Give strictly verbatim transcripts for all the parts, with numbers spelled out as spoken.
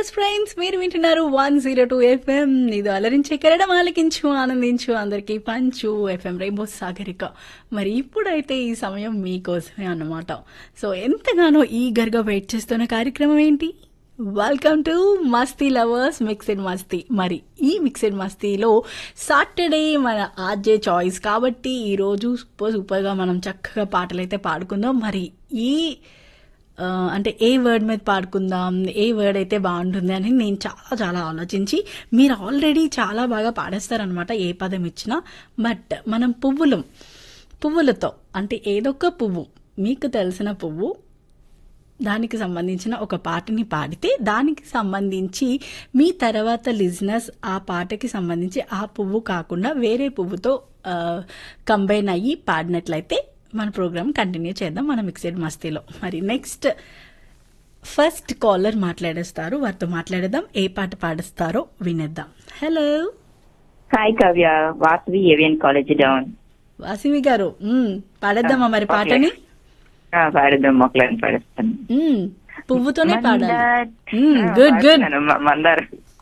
Yes friends, మీరు వింటున్నారు one zero two FM. ఇది అలరించే కెరడం ఆలకించు ఆనందించు అందరికి పంచు ఎఫ్ఎం రెయిన్బో సాగరిక. మరి ఇప్పుడైతే ఈ సమయం మీకోసమే అన్నమాట. సో ఎంతగానో ఈగర్గా వెయిట్ చేస్తున్న కార్యక్రమం ఏంటి? Welcome to Masti lovers mixed మస్తీ. మరి ఈ మిక్స్డ్ మస్తీలో సాటర్డే మన ఆర్జే చాయిస్ కాబట్టి ఈరోజు సూపర్ సూపర్గా మనం చక్కగా పాటలు అయితే పాడుకుందాం. మరి ఈ ఆ, అంటే ఏ వర్డ్ మీద పాడుకుందాం, ఏ వర్డ్ అయితే బాగుంటుంది అని నేను చాలా చాలా ఆలోచించి, మీరు ఆల్రెడీ చాలా బాగా పాడేస్తారనమాట ఏ పదం ఇచ్చినా. బట్ మనం పువ్వులం పువ్వులతో అంటే ఏదొక పువ్వు, మీకు తెలిసిన పువ్వు, దానికి సంబంధించిన ఒక పాటని పాడితే దానికి సంబంధించి మీ తర్వాత లిజనర్స్ ఆ పాటకి సంబంధించి ఆ పువ్వు కాకుండా వేరే పువ్వుతో కంబైన్ అయ్యి పాడినట్లయితే మన ప్రోగ్రామ్ కంటిన్యూ చేద్దాం మన మిక్స్డ్ మస్తీలో. మరి నెక్స్ట్ ఫస్ట్ కాలర్ మాట్లాడేస్తారు, వారితో మాట్లాడేద్దాం. ఏ పాట పాడిస్తారో వినేద్దాం. Hello, hi Kavya, Vasavi avian college down. వాసివి గారు, మ్, పాడేద్దామా మరి పాటని? పాడేద్దాం, మొక్కలని పాడేస్తాను. మ్, పువ్వుతోనే పాడాలి. మందార- గుడ్ గుడ్. పాడుతున్నాను, మ- మందార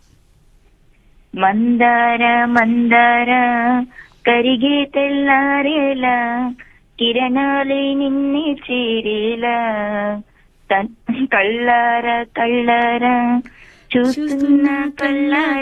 మందార మందార కరిగే తెల్లారేలా కిరణాలే నిన్నే చేరేలా తన్- కళ్ళారా కళ్ళారా చూస్తున్న కళ్ళారా